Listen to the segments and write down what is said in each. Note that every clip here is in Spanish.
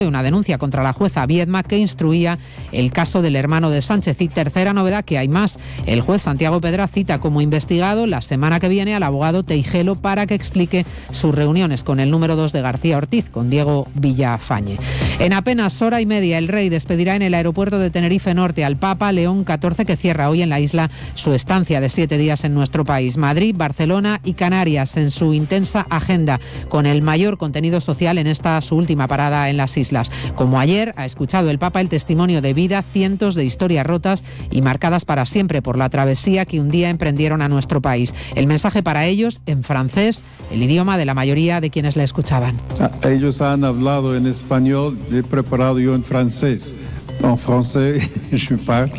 una denuncia contra la jueza Viedma que instruía el caso del hermano de Sánchez. Y tercera novedad, que hay más. El juez Santiago Pedraz cita como investigado la semana que viene al abogado Teijelo para que explique sus reuniones con el número 2 de García Ortiz, con Diego Villafañe. En apenas hora y media, el rey despedirá en el aeropuerto de Tenerife Norte al Papa León XIV, que cierra hoy en la isla su estancia de 7 días en nuestro país. Madrid, Barcelona y Canarias en su intensa agenda, con el mayor contenido social en esta su última parada en las islas. Como ayer ha escuchado el Papa el testimonio de vida, cientos de historias rotas y marcadas para siempre por la travesía que un día emprendieron a nuestro país. El mensaje para ellos en francés, el idioma de la mayoría de quienes le escuchaban. Ellos han hablado en español, he preparado yo en francés. En francés, je parle.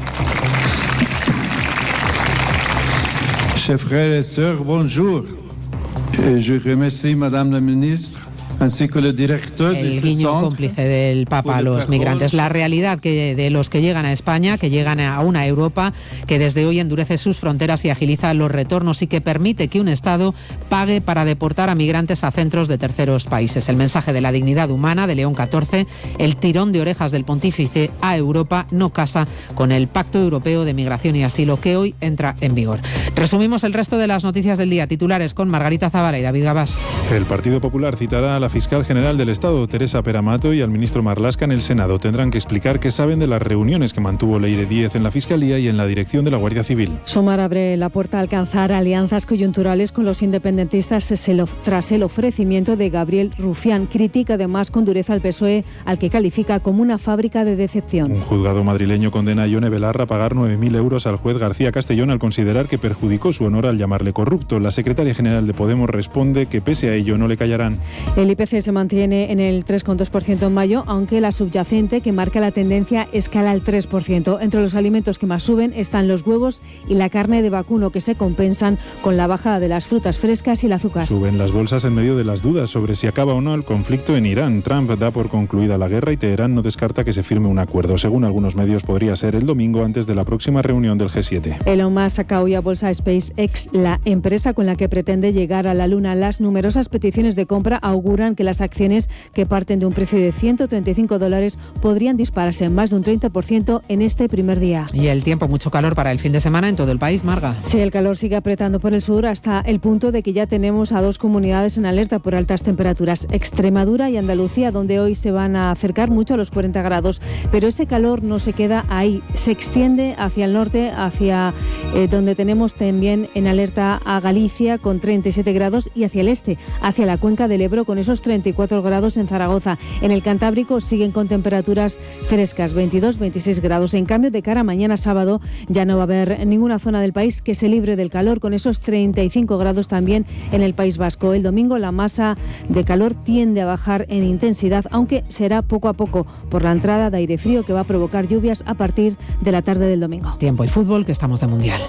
Chers frères et sœurs, bonjour. Je remercie Madame la Ministre. El guiño cómplice del Papa a los migrantes. La realidad de los que llegan a España, que llegan a una Europa que desde hoy endurece sus fronteras y agiliza los retornos y que permite que un Estado pague para deportar a migrantes a centros de terceros países. El mensaje de la dignidad humana de León XIV, el tirón de orejas del pontífice a Europa, no casa con el Pacto Europeo de Migración y Asilo que hoy entra en vigor. Resumimos el resto de las noticias del día. Titulares con Margarita Zavala y David Gabás. El Partido Popular citará a la fiscal general del Estado, Teresa Peramato, y al ministro Marlaska en el Senado. Tendrán que explicar qué saben de las reuniones que mantuvo Leire Díez en la Fiscalía y en la dirección de la Guardia Civil. Sumar abre la puerta a alcanzar alianzas coyunturales con los independentistas tras el ofrecimiento de Gabriel Rufián. Critica además con dureza al PSOE, al que califica como una fábrica de decepción. Un juzgado madrileño condena a Ione Belarra a pagar 9.000 euros al juez García Castellón al considerar que perjudicó su honor al llamarle corrupto. La secretaria general de Podemos responde que pese a ello no le callarán. El IPC se mantiene en el 3,2% en mayo, aunque la subyacente, que marca la tendencia, escala al 3%. Entre los alimentos que más suben están los huevos y la carne de vacuno, que se compensan con la bajada de las frutas frescas y el azúcar. Suben las bolsas en medio de las dudas sobre si acaba o no el conflicto en Irán. Trump da por concluida la guerra y Teherán no descarta que se firme un acuerdo. Según algunos medios, podría ser el domingo antes de la próxima reunión del G7. Elon Musk saca hoy a bolsa SpaceX, la empresa con la que pretende llegar a la Luna. Las numerosas peticiones de compra auguran que las acciones, que parten de un precio de $135, podrían dispararse en más de un 30% en este primer día. Y el tiempo, mucho calor para el fin de semana en todo el país, Marga. Sí, el calor sigue apretando por el sur hasta el punto de que ya tenemos a 2 comunidades en alerta por altas temperaturas, Extremadura y Andalucía, donde hoy se van a acercar mucho a los 40 grados. Pero ese calor no se queda ahí, se extiende hacia el norte, hacia donde tenemos también en alerta a Galicia con 37 grados y hacia el este, hacia la cuenca del Ebro con esos 34 grados en Zaragoza. En el Cantábrico siguen con temperaturas frescas, 22-26 grados. En cambio, de cara a mañana sábado ya no va a haber ninguna zona del país que se libre del calor, con esos 35 grados también en el País Vasco. El domingo la masa de calor tiende a bajar en intensidad, aunque será poco a poco por la entrada de aire frío que va a provocar lluvias a partir de la tarde del domingo. Tiempo y fútbol, que estamos de Mundial.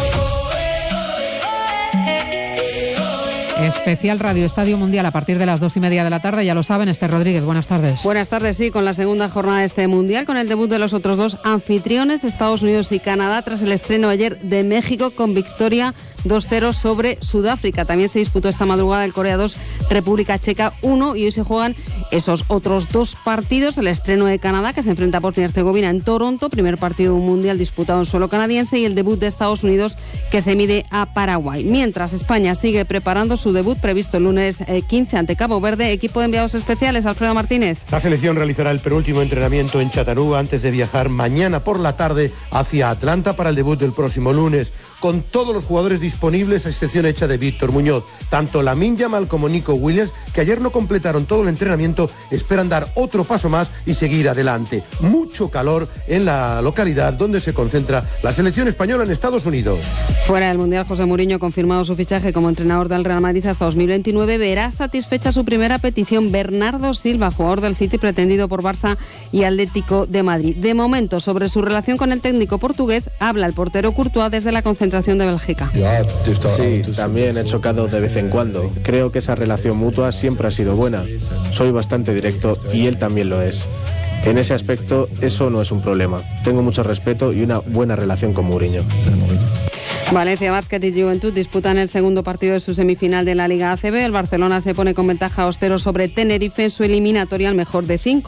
Especial Radio Estadio Mundial a partir de las 2:30 de la tarde, ya lo saben. Esther Rodríguez, buenas tardes. Buenas tardes, sí, con la segunda jornada de este Mundial, con el debut de los otros 2 anfitriones, Estados Unidos y Canadá, tras el estreno ayer de México con victoria 2-0 sobre Sudáfrica. También se disputó esta madrugada el Corea 2, República Checa 1, y hoy se juegan esos otros 2 partidos. El estreno de Canadá, que se enfrenta a Bosnia y Herzegovina en Toronto, primer partido mundial disputado en suelo canadiense, y el debut de Estados Unidos, que se mide a Paraguay. Mientras España sigue preparando su debut previsto el lunes 15 ante Cabo Verde. Equipo de enviados especiales, Alfredo Martínez. La selección realizará el penúltimo entrenamiento en Chattanooga antes de viajar mañana por la tarde hacia Atlanta para el debut del próximo lunes, con todos los jugadores disponibles a excepción hecha de Víctor Muñoz. Tanto Lamine Yamal como Nico Williams, que ayer no completaron todo el entrenamiento, esperan dar otro paso más y seguir adelante. Mucho calor en la localidad donde se concentra la selección española en Estados Unidos. Fuera del Mundial, José Mourinho ha confirmado su fichaje como entrenador del Real Madrid hasta 2029. Verá satisfecha su primera petición Bernardo Silva, jugador del City pretendido por Barça y Atlético de Madrid. De momento, sobre su relación con el técnico portugués, habla el portero Courtois desde la concentración de Bélgica. Sí, también he chocado de vez en cuando. Creo que esa relación mutua siempre ha sido buena. Soy bastante directo y él también lo es. En ese aspecto, eso no es un problema. Tengo mucho respeto y una buena relación con Mourinho. Valencia Basket y Juventud disputan el segundo partido de su semifinal de la Liga ACB. El Barcelona se pone con ventaja 2-0 sobre Tenerife en su eliminatoria al mejor de 5.